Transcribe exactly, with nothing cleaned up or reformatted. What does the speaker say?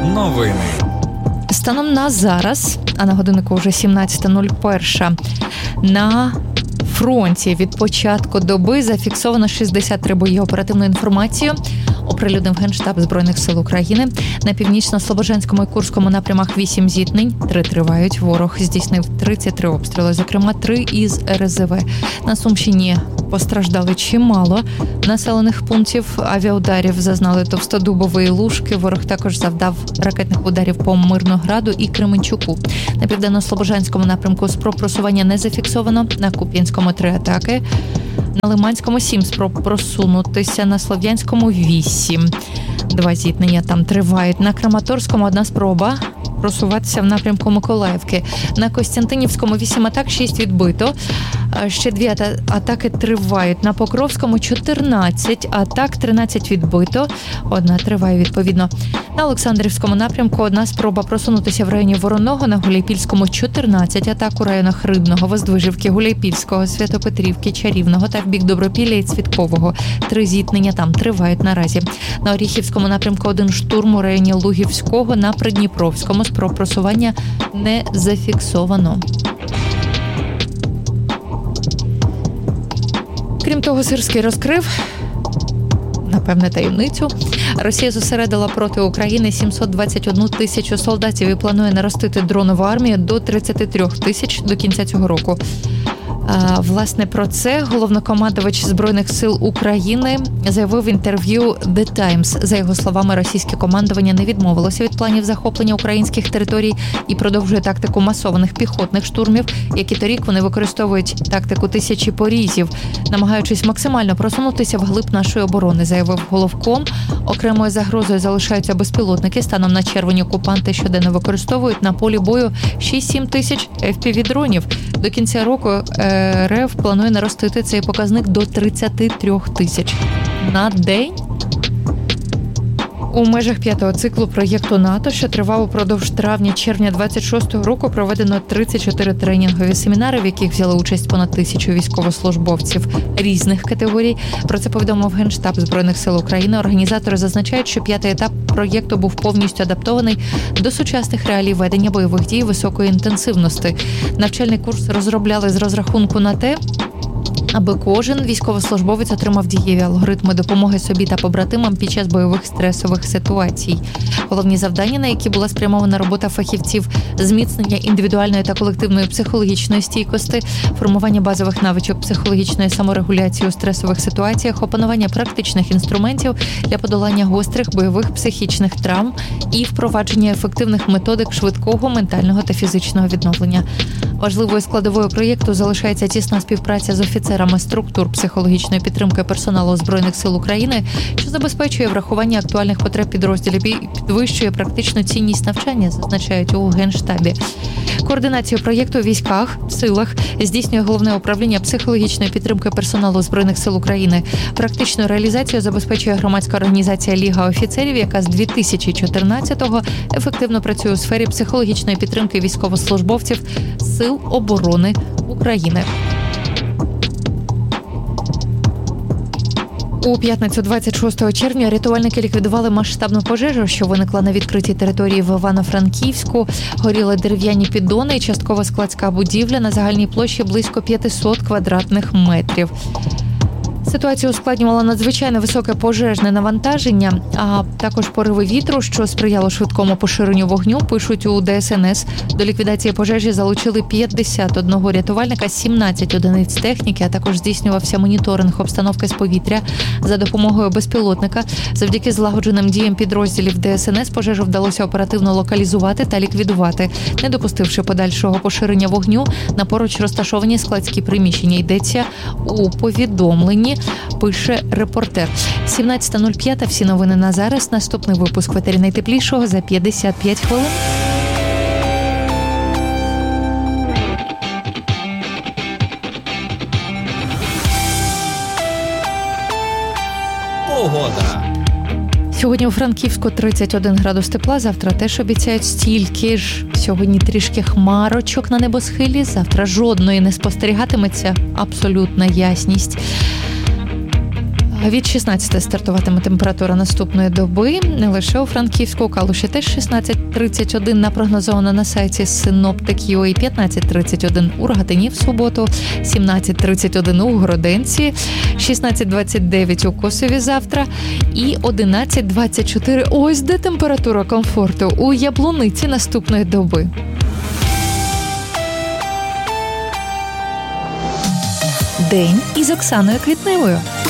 Новини. Станом на зараз, а на годиннику вже сімнадцята нуль один, на фронті від початку доби зафіксовано шістдесят три бої. Оперативну інформацію оприлюднив Генштаб Збройних сил України. На північно-слобожанському і Курському напрямах вісім зіткнень, три тривають. Ворог здійснив тридцять три обстріли, зокрема три із ер ес ве. На Сумщині постраждали чимало населених пунктів. Авіаударів зазнали Товстодубової, Лужки. Ворог також завдав ракетних ударів по Мирнограду і Кременчуку. На південно-слобожанському напрямку спроб просування не зафіксовано. На Куп'янському три атаки. На Лиманському сім спроб просунутися, на Слов'янському вісім. Два зіткнення там тривають. На Краматорському одна спроба просуватися в напрямку Миколаївки. На Костянтинівському вісім атак, шість відбито. Ще дві атаки тривають. На Покровському чотирнадцять атак, тринадцять відбито. Одна триває відповідно. На Олександрівському напрямку одна спроба просунутися в районі Вороного. На Гуляйпільському чотирнадцять атак у районах Рибного, Воздвижівки, Гуляйпільського, Святопетрівки, Чарівного та в бік Добропілля і Цвіткового. Три зіткнення там тривають наразі. На Оріхівському напрямку один штурм у районі Лугівського. На Придніпровському спроб просування не зафіксовано. Крім того, Сирський розкрив, напевне, таємницю. Росія зосередила проти України сімсот двадцять одну тисячу солдатів і планує наростити дронову армію до тридцять три тисяч до кінця цього року. А, власне, про це головнокомандувач Збройних сил України заявив в інтерв'ю The Times. За його словами, російське командування не відмовилося від планів захоплення українських територій і продовжує тактику масованих піхотних штурмів, які торік вони використовують тактику тисячі порізів, намагаючись максимально просунутися вглиб нашої оборони, заявив головком. Окремою загрозою залишаються безпілотники. Станом на червень окупанти щоденно використовують на полі бою шість-сім тисяч еф пі ві-дронів. До кінця року ер еф планує наростити цей показник до тридцять три тисяч на день. У межах п'ятого циклу проєкту НАТО, що тривав упродовж травня-червня двадцять шостого року, проведено тридцять чотири тренінгові семінари, в яких взяли участь понад тисячу військовослужбовців різних категорій. Про це повідомив Генштаб Збройних сил України. Організатори зазначають, що п'ятий етап проєкту був повністю адаптований до сучасних реалій ведення бойових дій високої інтенсивності. Навчальний курс розробляли з розрахунку на те, аби кожен військовослужбовець отримав дієві алгоритми допомоги собі та побратимам під час бойових стресових ситуацій. Головні завдання, на які була спрямована робота фахівців: зміцнення індивідуальної та колективної психологічної стійкості, формування базових навичок психологічної саморегуляції у стресових ситуаціях, опанування практичних інструментів для подолання гострих бойових психічних травм і впровадження ефективних методик швидкого ментального та фізичного відновлення. Важливою складовою проєкту залишається тісна співпраця з офіцерами структур психологічної підтримки персоналу Збройних сил України, що забезпечує врахування актуальних потреб підрозділів і підвищує практичну цінність навчання, зазначають у Генштабі. Координацію проєкту у військах, силах здійснює Головне управління психологічної підтримки персоналу Збройних сил України. Практичну реалізацію забезпечує громадська організація «Ліга офіцерів», яка з дві тисячі чотирнадцятого ефективно працює у сфері психологічної підтримки військовослужбовців Сил оборони України. У п'ятницю двадцять шостого червня рятувальники ліквідували масштабну пожежу, що виникла на відкритій території в Івано-Франківську. Горіли дерев'яні піддони і частково складська будівля на загальній площі близько п'ятсот квадратних метрів. Ситуацію ускладнювало надзвичайно високе пожежне навантаження, а також пориви вітру, що сприяло швидкому поширенню вогню, пишуть у де ес ен ес. До ліквідації пожежі залучили п'ятдесят один рятувальника, сімнадцять одиниць техніки, а також здійснювався моніторинг обстановки з повітря за допомогою безпілотника. Завдяки злагодженим діям підрозділів де ес ен ес пожежу вдалося оперативно локалізувати та ліквідувати, не допустивши подальшого поширення вогню на поруч розташовані складські приміщення. Йдеться у повідомленні, пише репортер. сімнадцята нуль п'ять, всі новини на зараз. Наступний випуск в етері найтеплішого за п'ятдесят п'ять хвилин. Погода. Сьогодні у Франківську тридцять один градус тепла, завтра теж обіцяють стільки ж. Сьогодні трішки хмарочок на небосхилі, завтра жодної не спостерігатиметься, абсолютна ясність. Від шістнадцятої стартуватиме температура наступної доби. Не лише у Франківську, у Калуші теж шістнадцять тридцять один напрогнозовано на сайті Синоптик.ua, п'ятнадцять тридцять один у Рогатині в суботу, сімнадцять тридцять один у Городенці, шістнадцять двадцять дев'ять у Косові завтра і одинадцять двадцять чотири. Ось де температура комфорту у Яблуниці наступної доби. День із Оксаною Квітневою.